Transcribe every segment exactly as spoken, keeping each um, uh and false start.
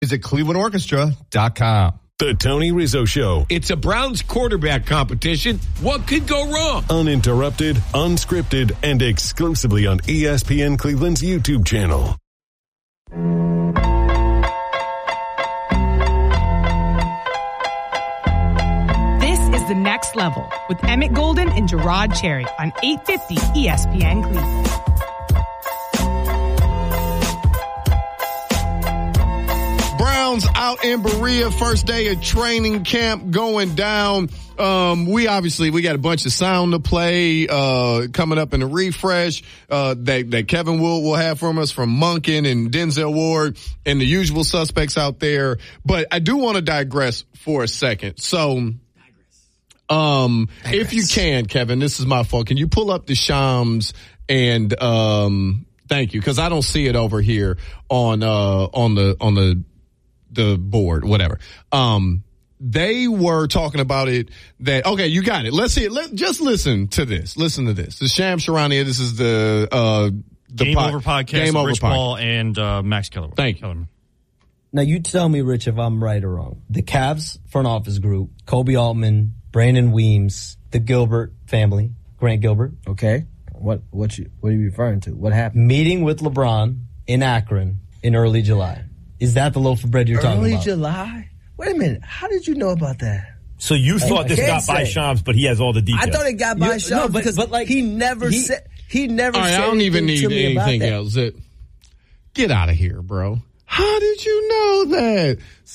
Visit cleveland orchestra dot com. The Tony Rizzo Show. It's a Browns quarterback competition. What could go wrong? Uninterrupted, unscripted, and exclusively on E S P N Cleveland's YouTube channel. This is The Next Level with Emmett Golden and Gerard Cherry on eight fifty E S P N Cleveland. Browns out in Berea, first day of training camp going down. Um, we obviously, we got a bunch of sound to play, uh, coming up in the refresh, uh, that, that Kevin will, will have from us from Monken and Denzel Ward and the usual suspects out there. But I do want to digress for a second. So, um, digress. If you can, Kevin, this is my fault. Can you pull up the Shams and, um, thank you. Cause I don't see it over here on, uh, on the, on the, the board, whatever. Um, they were talking about it that, okay, you got it. Let's see it. Let, just listen to this. Listen to this. The Sham Charania. This is the, uh, the Game pod, Over podcast. Game Over Rich podcast. Paul and, uh, Max Kellerman. Thank you. Kellerman. Now you tell me, Rich, if I'm right or wrong. The Cavs front office group, Kobe Altman, Brandon Weems, the Gilbert family, Grant Gilbert. Okay. What, what you, what are you referring to? What happened? Meeting with LeBron in Akron in early July. Is that the loaf of bread you're talking Early about? July? Wait a minute. How did you know about that? So you thought I this got say. by Shams, but he has all the details. I thought it got by You- Shams no, but- because but like, he never he- said he never All right, said I don't even anything need to me about anything that. else. It, get out of here, bro. How did you know that?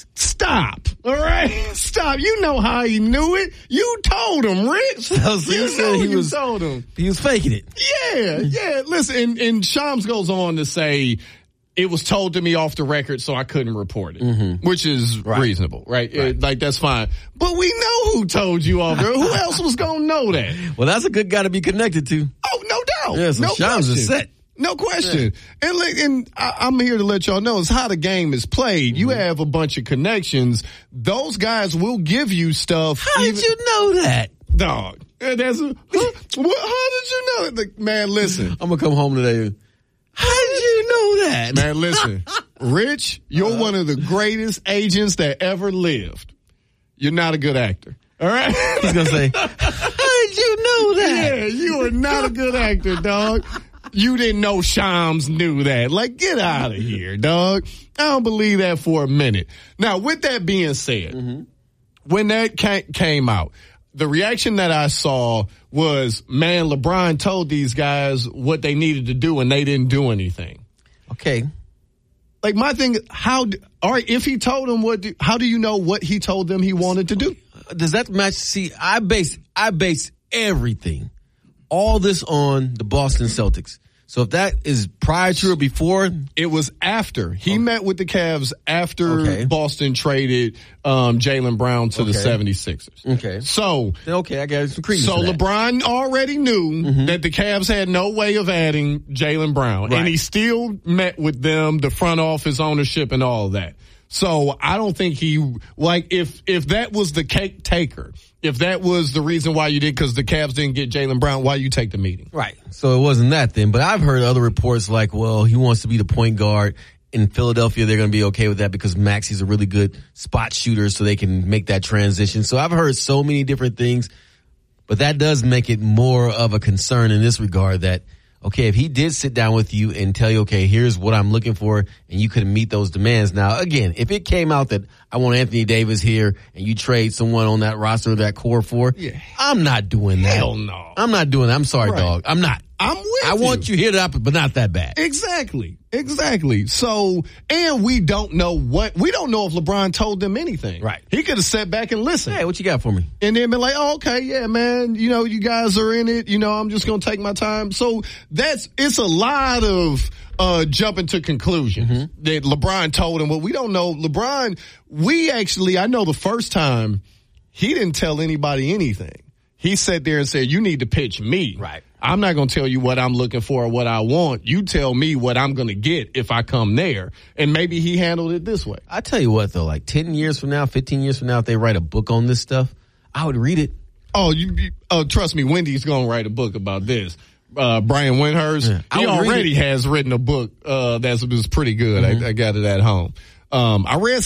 Stop. All right? Stop. You know how he knew it. You told him, Rich. So you you said know he you was- told him. He was faking it. Yeah, yeah. Listen, and, and Shams goes on to say, it was told to me off the record, so I couldn't report it, mm-hmm. which is right. reasonable, right? right. It, like, that's fine. But we know who told you off there. Who else was going to know that? Well, that's a good guy to be connected to. Oh, no doubt. Yeah, so no Shams is set. No question. Yeah. And, and I, I'm here to let y'all know it's how the game is played. Mm-hmm. You have a bunch of connections. Those guys will give you stuff. How even, did you know that? Dog. That's, huh? What, how did you know it? Like, man, listen. I'm going to come home today. How did you know that? Man, listen. Rich, you're uh, one of the greatest agents that ever lived. You're not a good actor. All right? He's going to say, how did you know that? Yeah, you are not a good actor, dog. You didn't know Shams knew that. Like, get out of here, dog. I don't believe that for a minute. Now, with that being said, mm-hmm. when that ca- came out, the reaction that I saw was, man, LeBron told these guys what they needed to do and they didn't do anything. Okay. Like, my thing, how, all right, if he told them what, do, how do you know what he told them he wanted to do? Does that match? See, I base, I base everything, all this on the Boston Celtics. So if that is prior to or before? It was after. He okay. met with the Cavs after okay. Boston traded um, Jaylen Brown to okay. the seventy-sixers. Okay. So, okay, I got some credence So to that. LeBron already knew mm-hmm. that the Cavs had no way of adding Jaylen Brown. Right. And he still met with them, the front office ownership and all of that. So I don't think he, like, if, if that was the cake taker, if that was the reason why you did, because the Cavs didn't get Jaylen Brown, why you take the meeting? Right. So it wasn't that then. But I've heard other reports like, well, he wants to be the point guard. In Philadelphia, they're going to be okay with that because Maxi's a really good spot shooter, so they can make that transition. So I've heard so many different things. But that does make it more of a concern in this regard that, okay, if he did sit down with you and tell you, okay, here's what I'm looking for, and you couldn't meet those demands. Now, again, if it came out that I want Anthony Davis here and you trade someone on that roster, that core four, yeah. I'm not doing that. Hell no. I'm not doing that. I'm sorry, right. dog. I'm not. I'm with I you. want you here, to, but not that bad. Exactly. Exactly. So, and we don't know what, we don't know if LeBron told them anything. Right. He could have sat back and listened. Hey, what you got for me? And then been like, oh, okay, yeah, man, you know, you guys are in it. You know, I'm just going to take my time. So that's, it's a lot of, uh, jumping to conclusions mm-hmm. that LeBron told him. Well, we don't know. LeBron, we actually, I know the first time he didn't tell anybody anything. He sat there and said, you need to pitch me. Right. I'm not going to tell you what I'm looking for or what I want. You tell me what I'm going to get if I come there. And maybe he handled it this way. I tell you what, though, like ten years from now, fifteen years from now, if they write a book on this stuff, I would read it. Oh, you, you uh, trust me, Wendy's going to write a book about this. Uh, Brian Windhurst, yeah, he already has written a book uh, that was pretty good. Mm-hmm. I, I got it at home. Um, I read